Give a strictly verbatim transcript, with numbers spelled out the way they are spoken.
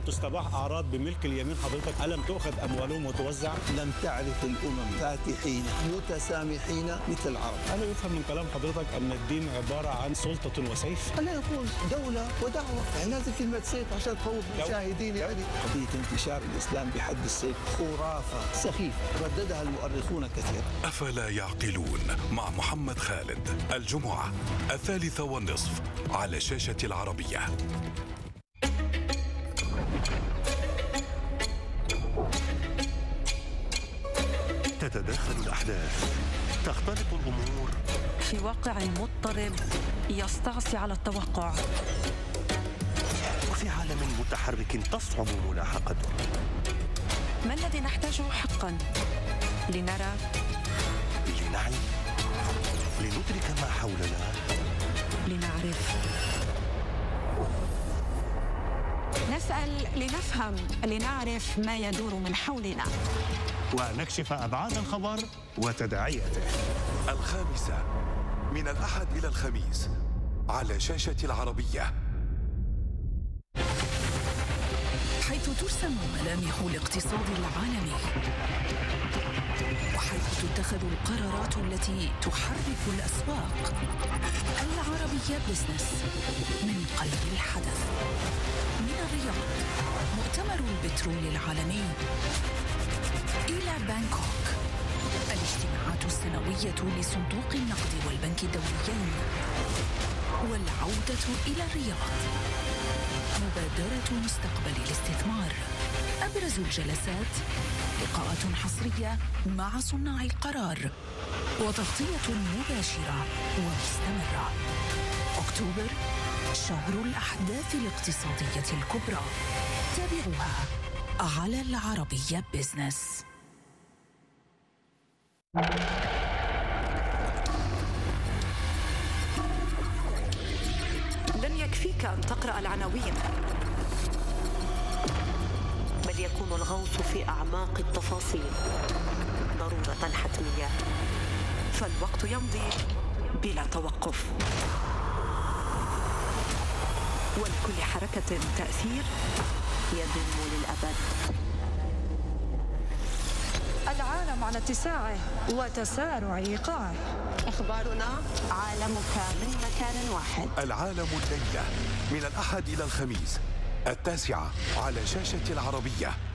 تستباح أعراض بملك اليمين حضرتك؟ ألم تؤخذ أموالهم وتوزع؟ لم تعرف الأمم فاتحين متسامحين مثل العرب. أنا يفهم من كلام حضرتك أن الدين عبارة عن سلطة وسيف؟ خلينا نقول دولة ودعوة، يعني لازم كلمة سيف عشان تخوف المشاهدين. يعني قضية انتشار الإسلام بحد السيف خرافة سخيفة رددها المؤرخون كثيرا. أفلا يعقلون مع محمد خالد الجمعة الثالثة والنصف على شاشة العربية. تتداخل الأحداث، تختلط الأمور في واقع مضطرب يستعصي على التوقع، وفي عالم متحرك تصعب ملاحقته. ما الذي نحتاجه حقا لنرى، لنعي، لندرك ما حولنا، لنعرف، نسأل لنفهم، لنعرف ما يدور من حولنا، ونكشف أبعاد الخبر وتداعياته. الخامسة من الأحد إلى الخميس على شاشة العربية، حيث ترسم ملامح الاقتصاد العالمي، وحيث تتخذ القرارات التي تحرك الأسواق. العربية بزنس من قلب الحدث، من الرياض مؤتمر البترول العالمي إلى بانكوك، الاجتماعات السنوية لصندوق النقد والبنك الدوليين، والعودة إلى الرياض، مبادرة مستقبل الاستثمار. أبرز الجلسات لقاءات حصرية مع صناع القرار، وتغطية مباشرة ومستمرة. أكتوبر شهر الأحداث الاقتصادية الكبرى، تابعوها على العربية بزنس. لن يكفيك أن تقرأ العناوين، بل يكون الغوص في أعماق التفاصيل ضرورة حتمية، فالوقت يمضي بلا توقف، ولكل حركة تأثير يدوم للأبد. العالم على اتساعه وتسارع إيقاعه. أخبارنا عالمك من مكان واحد. العالم الليلة من الأحد إلى الخميس التاسعة على شاشة العربية.